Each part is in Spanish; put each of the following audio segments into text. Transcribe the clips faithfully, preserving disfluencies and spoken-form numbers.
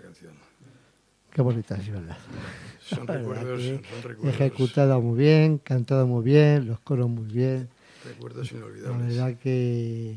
canción. Qué bonita es, ¿verdad? Son recuerdos, son recuerdos. Ejecutada muy bien, cantada muy bien, los coros muy bien. Recuerdos La inolvidables. verdad que...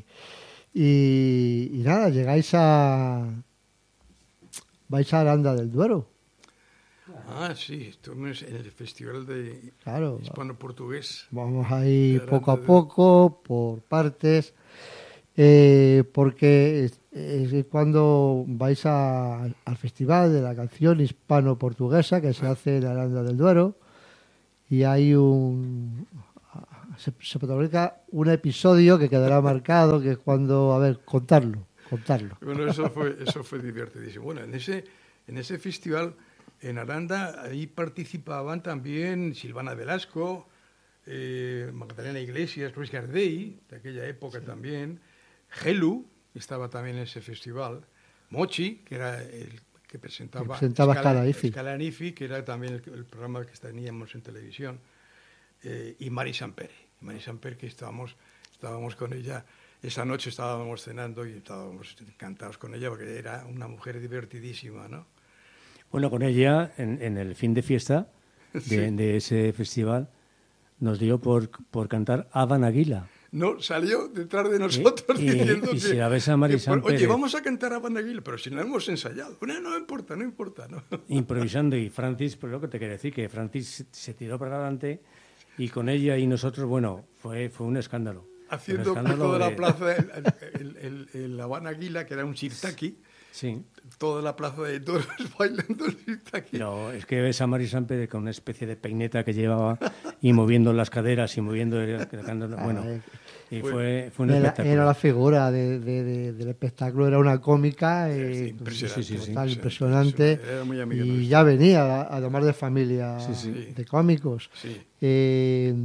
Y, y nada, llegáis a... vais a Aranda del Duero. Ah, sí, estuvimos en el Festival de Claro. Hispano-Portugués. Vamos a ir de poco a Aranda del- poco, por partes, eh, porque es, es cuando vais a- al Festival de la Canción Hispano-Portuguesa que se hace en Aranda del Duero, y hay un... se, se protagoniza un episodio que quedará marcado, que es cuando... A ver, contarlo, contarlo. Bueno, eso fue, eso fue divertidísimo. Bueno, en ese, en ese festival, en Aranda, ahí participaban también Silvana Velasco, eh, Magdalena Iglesias, Luis Gardey, de aquella época también, Gelu, estaba también en ese festival, Mochi, que era el que presentaba, Que presentaba Escala Ifi. Escala Ifi, que era también el, el programa que teníamos en televisión, eh, y Mari Samper, Mari Samper, que estábamos, estábamos con ella. Esa noche estábamos cenando y estábamos encantados con ella porque era una mujer divertidísima, ¿no? Bueno, con ella, en, en el fin de fiesta de, Sí. de ese festival, nos dio por, por cantar Aban Aguila. No, salió detrás de nosotros Y- y- diciendo y que... si la ves a Mari que por- Samper, Oye, eh. vamos a cantar a Banaguil, pero si no hemos ensayado. No, no importa, no importa, ¿no? Improvisando. Y Francis, pues lo que te quiero decir, que Francis se- se tiró para adelante y con ella y nosotros, bueno, fue, fue un escándalo. Haciendo Un escándalo toda la de- plaza, el, el, el, el La Habana Aguila, que era un sirtaki, Sí, toda la plaza de toros bailando el sirtaki. pero es que ves a Mari Samper con una especie de peineta que llevaba y moviendo las caderas y moviendo... el- cantando- bueno, y fue, fue un Era, espectáculo. era la figura de, de- de- del espectáculo, era una cómica eh, Impresionante. sí, sí, sí. total, impresionante, Era muy amiga y nuestra. ya venía, además de familia Sí, sí. de cómicos. Sí. Eh,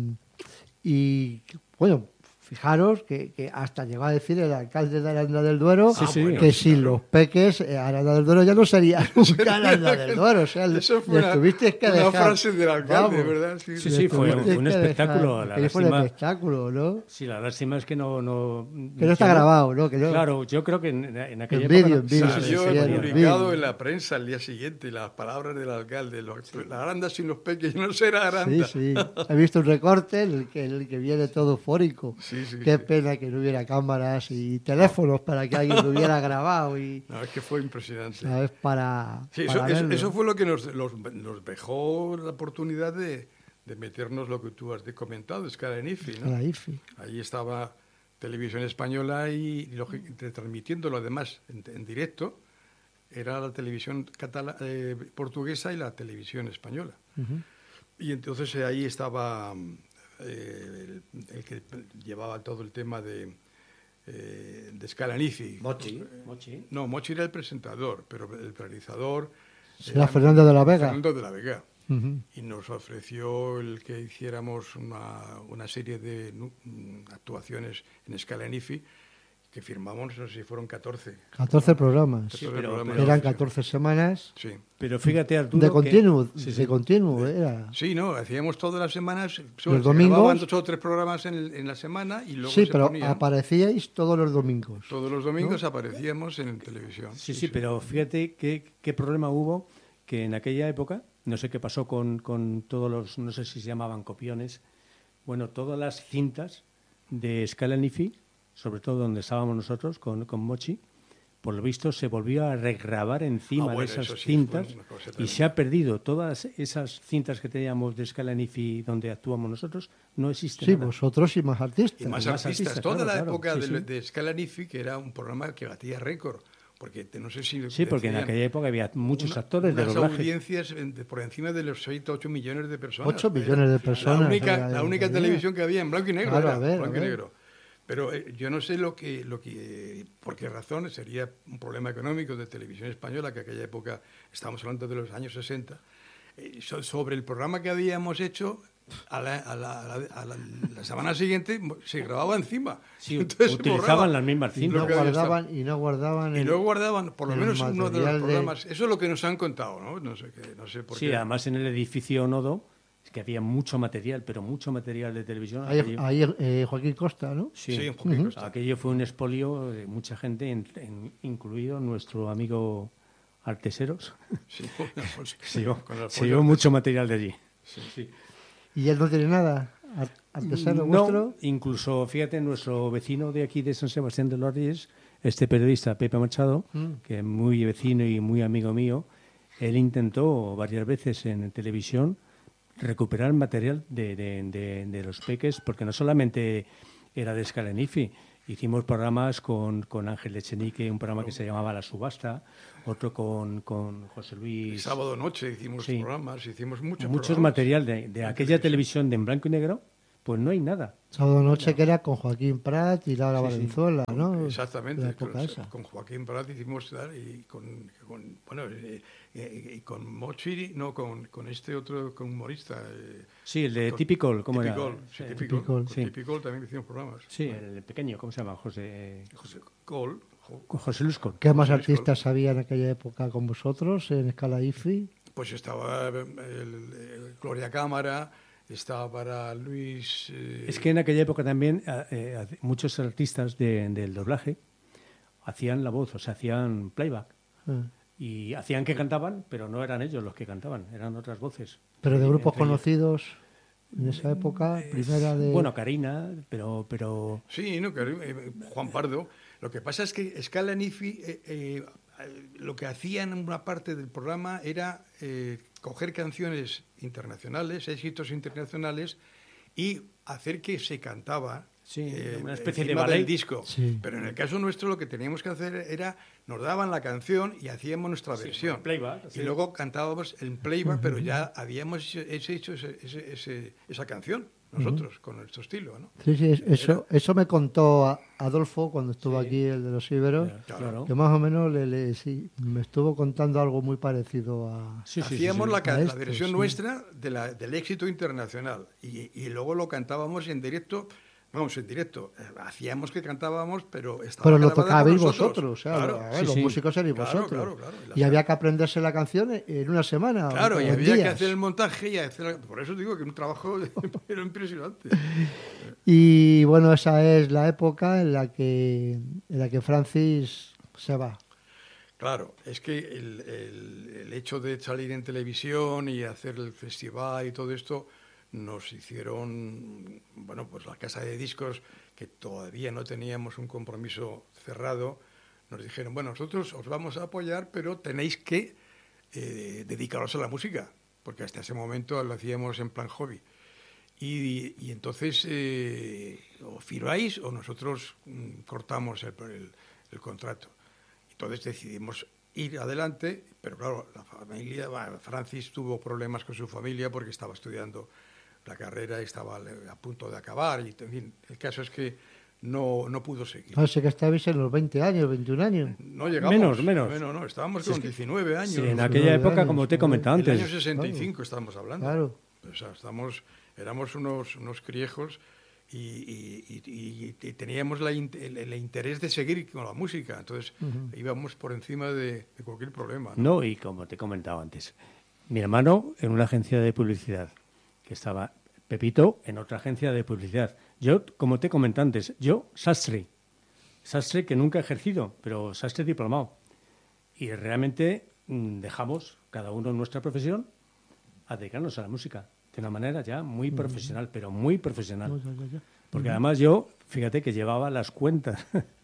y bueno, fijaros que, que hasta llegó a decir el alcalde de Aranda del Duero Sí, sí. que sin los peques eh, Aranda del Duero ya no sería nunca Aranda del Duero. O sea, Eso fue les una, tuvisteis que una dejar, frase del alcalde, vamos, ¿verdad? Sí, les sí, fue- tuvisteis fue un que espectáculo, dejar, la que fue un lástima- espectáculo, ¿no? Sí, la lástima es que no... no Que no está que grabado, ¿no? Que no- Claro, yo creo que en, en aquella En época... vídeo, no- en vídeo, sí, sí, Salió sí, sí, sí, sí, sí. publicado en la prensa al día siguiente las palabras del alcalde. Lo- La Aranda sin los peques no será Sí, Aranda. sí. He visto un recorte en el que, en el que viene todo eufórico. Sí, sí, Qué sí. pena que no hubiera cámaras y teléfonos para que alguien lo hubiera grabado y, No, es que fue impresionante. ¿sabes? Para, Sí, eso, para eso- verlo. eso fue lo que nos, los- nos dejó la oportunidad de, de meternos lo que tú has de- comentado, Escala en Ifi, ¿no? La I F I. Ahí estaba Televisión Española y, lógic- transmitiendo lo demás en, en directo. Era la televisión catala- eh, portuguesa y la televisión española. Ujú. Y entonces eh, ahí estaba eh, el, el que llevaba todo el tema de, eh, de Escala en Ifi. Mochi, Mochi. No, Mochi era el presentador, pero el realizador Era Fernando de la Vega. Fernando de la Vega. Ujú. Y nos ofreció el que hiciéramos una, una serie de nu- mm, actuaciones en Escala en Ifi, que firmamos, no sé si fueron catorce. catorce programas. catorce pero- programas. pero- Eran catorce semanas Sí. Pero fíjate, Arturo, de que- continuo. Sí, De sí. continuo era. Sí, no, hacíamos todas las semanas. Los domingos. Grababan dos o tres programas en, el- en la semana y luego Sí, se pero ponían. aparecíais todos los domingos. Todos los domingos aparecíamos en televisión. Sí, sí, pero fíjate qué, qué problema hubo que en aquella época, no sé qué pasó con, con todos los, no sé si se llamaban copiones, bueno, todas las cintas de Escala en Ifi, sobre todo donde estábamos nosotros con, con Mochi, por lo visto se volvió a regrabar encima Ah, bueno, de esas eso sí, cintas fue una cosa y tremenda. se ha perdido todas esas cintas que teníamos de Escala en Ifi donde actuamos nosotros, no existe Sí, nada. vosotros y más artistas. Y más, más artistas. artistas, Toda claro, la claro. época Sí, de, sí. de Escala en Ifi, que era un programa que batía récord. Porque te- no sé si. Sí, porque en decían, aquella época había muchos una- actores de unas doblaje. audiencias en- de- por encima de los seis o ocho millones de personas. Ocho millones de personas La única, había la en única aquella. televisión que había en blanco y negro. Claro, era, a ver, a blanco y ver. negro. Pero eh, yo no sé lo que, lo que, por qué razón, sería un problema económico de televisión española, que aquella época, estamos hablando de los años sesenta, eh, so- sobre el programa que habíamos hecho, a la, a la, a la, a la- la semana siguiente se grababa encima. Sí, Entonces se utilizaban borraba. las mismas Y cintas. no que había guardaban, y no guardaban Y el- luego guardaban, por lo el menos uno de los material de- programas. Eso es lo que nos han contado, ¿no? No sé, qué, no sé por Sí, qué. además en el edificio Nodo es que había mucho material, pero mucho material de televisión. Ahí, Aquello- ahí, eh, Joaquín Costa, ¿no? sí, Sí, en Joaquín Costa. aquello fue un expolio de mucha gente, en- en- incluido nuestro amigo arteseros. Sí, bueno, pues, Se llevó, con el se pollo llevó artes- mucho material de allí. Sí. Sí. ¿Y él no tiene nada? Ar- ¿Artesano No, vuestro? incluso, fíjate, nuestro vecino de aquí de San Sebastián de los Reyes, este periodista Pepe Machado, Mm. que es muy vecino y muy amigo mío, él intentó varias veces en televisión recuperar material de, de, de, de los peques, porque no solamente era de Scala-Nifi, hicimos programas con, con Ángel Echenique, un programa que se llamaba La Subasta, otro con, con José El Luis. sábado noche hicimos Sí. programas, hicimos muchos Muchos programas. material de, de en aquella televisión. televisión de en blanco y negro, pues no hay nada. Sábado noche que era con Joaquín Prat y Laura Sí, sí. Valenzuela, ¿no? Exactamente, De la época con, esa. con Joaquín Prat hicimos tal, y con, con bueno eh, eh, y con Mochi, no, con, con este otro, con humorista. Eh, Sí, el de con- Typical, ¿cómo era? Typical, sí, Sí. Typical, Typical, con sí. Typical también hicimos programas. Sí, el pequeño, ¿cómo se llama? José, José Col, Jo- José Luis Col. ¿Qué más José Luis artistas había en aquella época con vosotros en Escala I F I? pues estaba eh, el, el Gloria Cámara, estaba para Luis... eh, Es que en aquella época también eh, eh, muchos artistas de- del doblaje hacían la voz, o sea, hacían playback. Ah. Y hacían que cantaban, pero no eran ellos los que cantaban, eran otras voces. Pero de Y grupos entre ellos- conocidos en esa época, primera de... Bueno, Karina, pero... pero Sí, no, que, eh, Juan Pardo. Lo que pasa es que Scala Nifi, eh, eh, eh, lo que hacían en una parte del programa era eh, coger canciones internacionales, éxitos internacionales, y hacer que se cantaba Sí, eh, una especie de encima ballet. del disco. Sí. Pero en el caso nuestro lo que teníamos que hacer era, nos daban la canción y hacíamos nuestra Sí, versión. playback, y sí. luego cantábamos en playback, pero ya habíamos hecho, hecho ese- ese- ese- esa canción nosotros, con nuestro estilo, ¿no? Sí, sí, eso, eso me contó a- Adolfo cuando estuvo Sí. aquí, el de los íberos, claro. que más o menos le, le- sí, me estuvo contando algo muy parecido a... Sí, sí, sí, Hacíamos sí. La, ca- A la esto, versión sí. nuestra de la- del éxito internacional y, y luego lo cantábamos en directo, vamos, en directo. Eh, Hacíamos que cantábamos, pero estaba Pero lo grabada por tocabais nosotros. vosotros, o sea, Claro, lo- a ver, sí, los sí. músicos erais Claro, vosotros. claro, claro. Y las- Y había que aprenderse la canción en una semana. o claro, y en había que días. hacer el montaje y hacer... Por eso digo que un trabajo era impresionante. Y bueno, esa es la época en la que, en la que Francis se va. Claro, es que el, el- el hecho de salir en televisión y hacer el festival y todo esto nos hicieron, bueno, pues la casa de discos, que todavía no teníamos un compromiso cerrado, nos dijeron, bueno, nosotros os vamos a apoyar, pero tenéis que eh, dedicaros a la música, porque hasta ese momento lo hacíamos en plan hobby. Y, y entonces eh, o firmáis o nosotros mm, cortamos el, el- el contrato. Entonces decidimos ir adelante, pero claro, la familia, bueno, Francis tuvo problemas con su familia porque estaba estudiando la carrera, estaba a punto de acabar, y en fin, el caso es que no, no pudo seguir. Parece que estabais en los veinte años, veintiún años. No llegamos. Menos, menos. Bueno, no, estábamos Si es con que- diecinueve años. Sí, en ¿no? aquella nueve época, años, como te he nueve. comentado El antes, año sesenta y cinco estamos hablando. Claro. O sea, estamos, éramos unos, unos criejos y, y- y- y- y teníamos la in- el, el interés de seguir con la música. Entonces íbamos por encima de, de cualquier problema. ¿no? no, y como te he comentado antes, mi hermano en una agencia de publicidad, que estaba Pepito en otra agencia de publicidad. Yo, como te he comentado antes, yo sastre, sastre que nunca he ejercido, pero sastre diplomado. Y realmente mm, dejamos cada uno nuestra profesión a dedicarnos a la música de una manera ya muy profesional, pero muy profesional. Porque además yo, fíjate que llevaba las cuentas,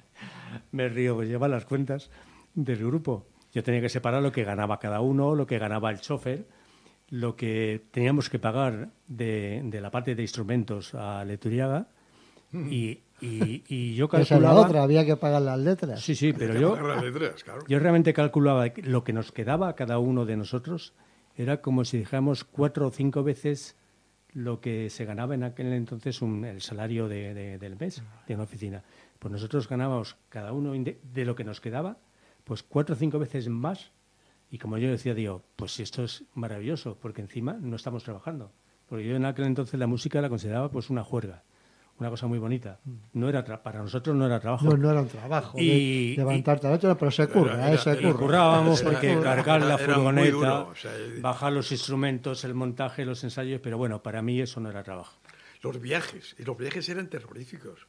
me río, que llevaba las cuentas del grupo. Yo tenía que separar lo que ganaba cada uno, lo que ganaba el chofer, lo que teníamos que pagar de, de la parte de instrumentos a Leturiaga, y, y, y yo Esa es la calculaba... otra, había que pagar las letras. Sí, sí, Hay pero que yo, pagar las letras, claro. yo realmente calculaba que lo que nos quedaba a cada uno de nosotros era como si dijéramos cuatro o cinco veces lo que se ganaba en aquel entonces un- el salario de- de- del mes de una oficina. Pues nosotros ganábamos cada uno de, de lo que nos quedaba, pues cuatro o cinco veces más. Y como yo decía, digo, pues si esto es maravilloso, porque encima no estamos trabajando. Porque yo en aquel entonces la música la consideraba pues una juerga, una cosa muy bonita. No era tra- para nosotros no era trabajo. No, no era un trabajo. Y- de levantarte a la noche, pero se curra, Era- ¿eh? Se era- Y curra. currábamos Era- porque era- cargar la era muy furgoneta, duro, o sea, eh, bajar los instrumentos, el montaje, los ensayos, pero bueno, para mí eso no era trabajo. Los viajes, y los viajes eran terroríficos.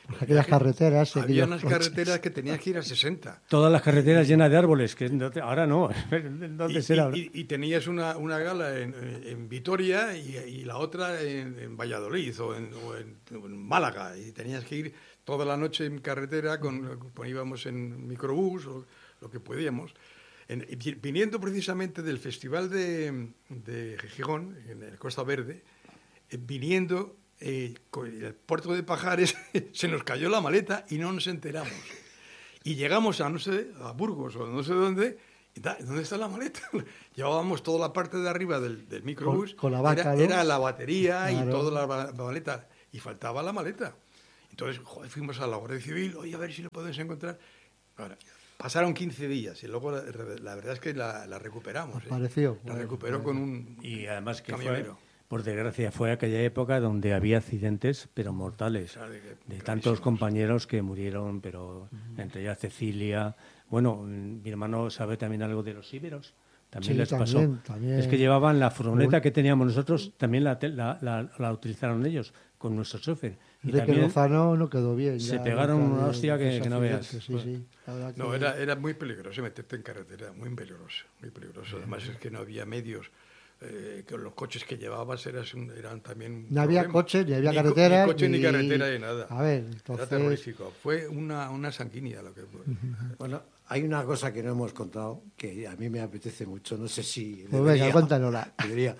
Aquellas carreteras. Había aquellos unas coches. carreteras que tenías que ir a sesenta. Todas las carreteras llenas de árboles, que no te- ahora no. ¿Dónde Y, será? y- y- y tenías una, una gala en, en Vitoria y, y la otra en, en Valladolid o, en, o en- o en Málaga. Y tenías que ir toda la noche en carretera, con, con- íbamos en microbús o lo que podíamos. En- y vi- viniendo precisamente del Festival de, de Gijón, en el Costa Verde, eh, viniendo eh, con el puerto de Pajares, se nos cayó la maleta y no nos enteramos. Y llegamos a, no sé, a Burgos o no sé dónde, y da- ¿dónde está la maleta? Llevábamos toda la parte de arriba del, del microbús, Con- con la vaca, era, ¿no? era la batería Claro. y toda la, ba- la maleta, y faltaba la maleta. Entonces, joder, fuimos a la Guardia Civil, oye, a ver si lo podemos encontrar. Ahora, pasaron quince días y luego la, la verdad es que la, la recuperamos. ¿eh? Apareció. La Bueno, recuperó bueno. con un Y además que fue, camionero. por desgracia, fue aquella época donde había accidentes, pero mortales, Sabe que- de gravísimos. tantos compañeros que murieron, pero entre ellas Cecilia. Bueno, mi hermano sabe también algo de los íberos. También Sí, les también, pasó. también. Es que llevaban la furgoneta Uy. que teníamos nosotros, también la, te- la, la- la utilizaron ellos con nuestro chofer. Y Enrique también Lozano no quedó bien. se ya, pegaron nunca una de- hostia de que- esos que no veas. accidentes, Sí, sí. La verdad No, que- era, era muy peligroso meterte en carretera, muy peligroso, muy peligroso. Además es que no había medios, eh, que los coches que llevabas eran, eran también un No había problema. coches, ni había Ni co- carreteras. Ni coche, ni carretera, ni nada. A ver, Era entonces. terrorífico. Fue una, una sanguínea lo que fue. Bueno, hay una cosa que no hemos contado que a mí me apetece mucho, no sé si... Pues venga, cuéntanosla. Debería.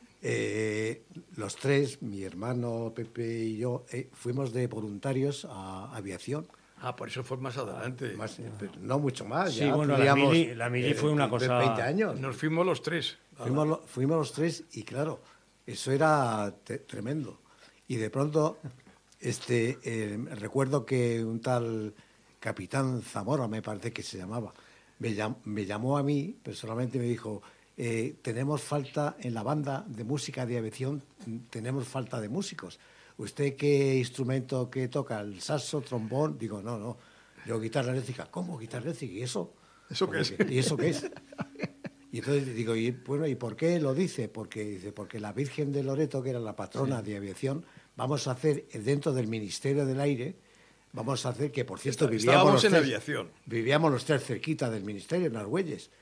Eh, los tres, mi hermano Pepe y yo, eh, fuimos de voluntarios a aviación. Ah, por eso fue más adelante. Más, eh, pero no mucho más. Sí, ya bueno, la teníamos, mili- la mili fue una cosa- veinte años. Nos fuimos los tres. Fuimos, lo- fuimos los tres y claro, eso era te- tremendo. Y de pronto, este, eh, recuerdo que un tal capitán Zamora, me parece que se llamaba, me, llam- me llamó a mí personalmente y me dijo, eh, tenemos falta en la banda de música de aviación, tenemos falta de músicos. ¿Usted qué instrumento que toca? ¿El saxo, trombón? Digo, no, no, yo guitarra eléctrica. ¿Cómo guitarra eléctrica? ¿Y eso? ¿Eso ¿Cómo qué es? que- ¿Y eso qué es? Y entonces digo, y, bueno, ¿y por qué lo dice? Porque dice, porque la Virgen de Loreto, que era la patrona de aviación, vamos a hacer eh, dentro del Ministerio del Aire, vamos a hacer que, por cierto, Está- vivíamos estábamos los en tres, aviación. vivíamos los tres cerquita del Ministerio, en Argüelles,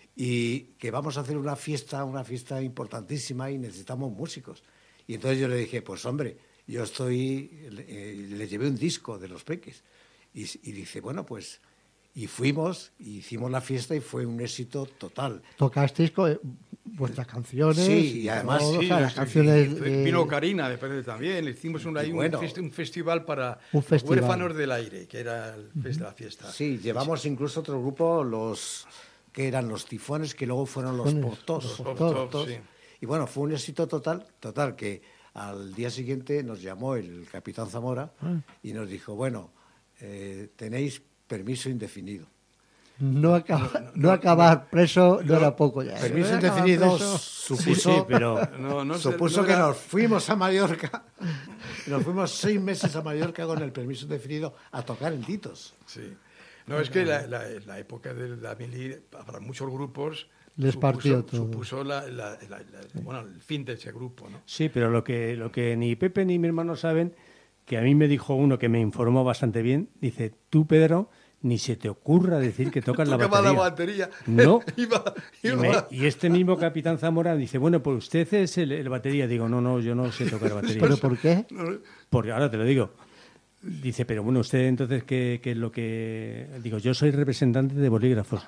y que vamos a hacer una fiesta, una fiesta importantísima y necesitamos músicos. Y entonces yo le dije, pues hombre, yo estoy, eh, le llevé un disco de Los Peques. Y, y dice, bueno, pues, y fuimos, y hicimos la fiesta y fue un éxito total. Tocasteis co- eh, vuestras canciones. Sí, y además- todo, Sí, o sea, las sí, canciones. sí. de- Vino Karina, después también. Le hicimos un, ahí Y un bueno. festi- un festival para Un festival. huérfanos del aire, que era el fest- la fiesta. Sí, llevamos incluso otro grupo, los que eran los tifones, que luego fueron los Tifones, portos. los Pop Top, Top, sí. Y bueno, fue un éxito total, total, que al día siguiente nos llamó el capitán Zamora y nos dijo, bueno, eh, tenéis permiso indefinido. No, acaba- no acabar preso no era poco ya. ¿eh? Permiso No acabar indefinido preso. supuso, Sí, sí, pero No, no sé, supuso no que era- nos fuimos a Mallorca, nos fuimos seis meses a Mallorca con el permiso indefinido a tocar en Titos. Sí. No, es que la, la, la época de la mili, para muchos grupos, Les partió todo. supuso la, la- la- la- bueno, el fin de ese grupo, ¿no? sí, pero lo que, lo que ni Pepe ni mi hermano saben, que a mí me dijo uno que me informó bastante bien, dice, tú, Pedro, ni se te ocurra decir que tocas la Tocaba batería. la batería. No. Iba- Y, iba- me- y este mismo capitán Zamora dice, bueno, pues usted es el, el batería. Digo, no, no, yo no sé tocar batería. ¿Pero por qué? Porque ahora te lo digo. Dice, pero bueno, usted entonces, ¿qué, qué es lo que...? Digo, yo soy representante de bolígrafos.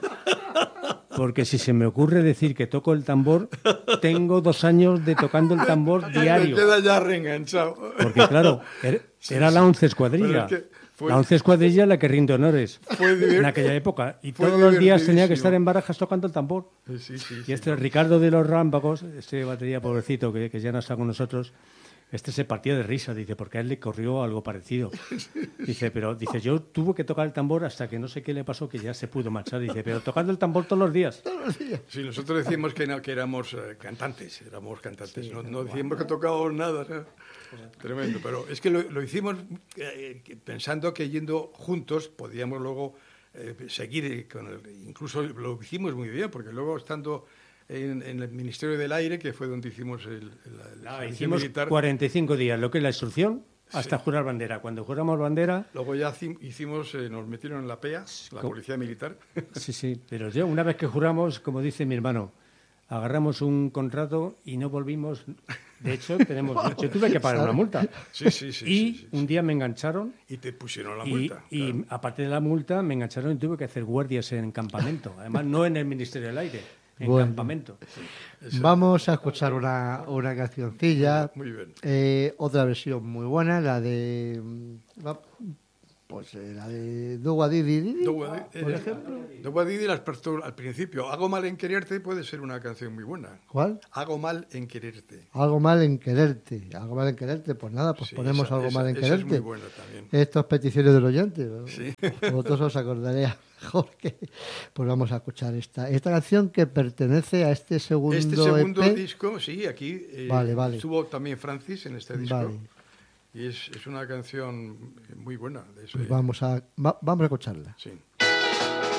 Porque si se me ocurre decir que toco el tambor, tengo dos años de tocando el tambor Me diario. queda ya reenganchado. Porque claro, er- era la once escuadrilla. Pero es que fue- La once escuadrilla la que rinde honores Fue divert- en aquella época. Y fue todos los días tenía que divertidísimo. estar en Barajas tocando el tambor. Sí, sí, Y sí. este Ricardo de los Rámbagos, este batería pobrecito que, que ya no está con nosotros, este se partía de risa, dice, porque a él le corrió algo parecido. Dice, pero dice, yo tuve que tocar el tambor hasta que no sé qué le pasó, que ya se pudo marchar. Dice, pero tocando el tambor todos los días. Sí, nosotros decíamos que, no- que éramos eh, cantantes, éramos cantantes, no, no decíamos que tocábamos nada, ¿no? Tremendo, pero es que lo, lo hicimos eh, que- pensando que yendo juntos podíamos luego eh, seguir, eh, con el, incluso lo hicimos muy bien, porque luego estando en, en el Ministerio del Aire, que fue donde hicimos el, el- el Nada, servicio hicimos militar, cuarenta y cinco días, lo que es la instrucción, hasta Sí. jurar bandera. Cuando juramos bandera, Luego ya hicim- hicimos, eh, nos metieron en la P E A, la ¿Cómo? Policía Militar. sí, sí, pero yo una vez que juramos, como dice mi hermano, agarramos un contrato y no volvimos. De hecho, tenemos, yo tuve que pagar una multa. Sí, sí, sí. y sí, sí, un sí. día me engancharon Y te pusieron la y, multa. y claro. aparte de la multa me engancharon y tuve que hacer guardias en campamento. Además, no en el Ministerio del Aire, en Bueno. campamento. Eso. Vamos a escuchar una, una cancioncilla. Muy bien. Eh, otra versión muy buena, la de. mm, la- Pues eh, la de Dua Didi Didi, Dua Di- por eh, ejemplo. Dua Didi las prestó al principio. Hago mal en quererte puede ser una canción muy buena. ¿Cuál? Hago mal en quererte. Algo mal en quererte. Algo mal en quererte. Pues nada, pues Sí, ponemos esa- algo esa- mal en esa es quererte. muy buena también. Esto es peticiones del oyente. ¿no? Sí. Vosotros os acordaréis mejor que. Pues vamos a escuchar esta, esta canción que pertenece a este segundo Este segundo E P. disco, sí, aquí eh, Vale, vale. estuvo también Francis en este disco. Vale. Y es, es una canción muy buena. de ese- Pues vamos a, va- vamos a escucharla. Sí.